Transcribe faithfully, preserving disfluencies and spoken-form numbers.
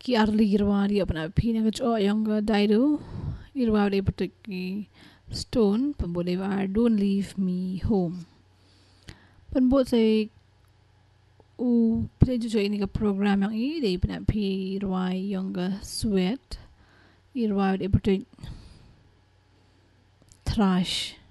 ki arli irwa dia pena pina ke cho yang ga dairu irwa de ki stone pembole wa don't leave me home penbot saya u pina jo ini ke program yang i de pena pi irwa yang ga sweat irwa de trash